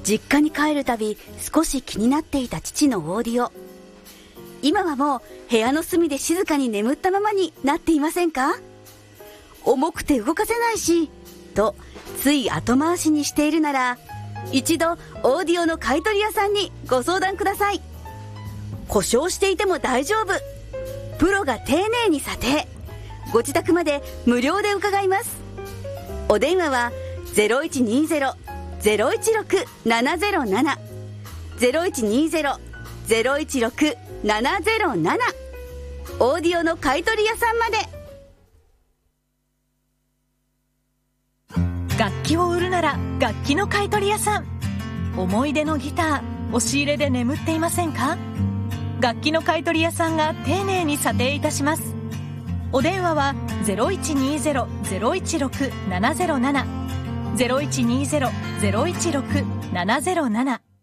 実家に帰るたび少し気になっていた父のオーディオ。今はもう部屋の隅で静かに眠ったままになっていませんか？重くて動かせないしとつい後回しにしているなら、一度オーディオの買取屋さんにご相談ください。故障していても大丈夫、プロが丁寧に査定、ご自宅まで無料で伺います。お電話は 0120-016-707 0120-016-707 オーディオの買取屋さんまで。 楽器を売るなら楽器の買取屋さん。思い出のギター、押し入れで眠っていませんか？楽器の買取屋さんが丁寧に査定いたします。お電話は 0120-016-707 0120-016-707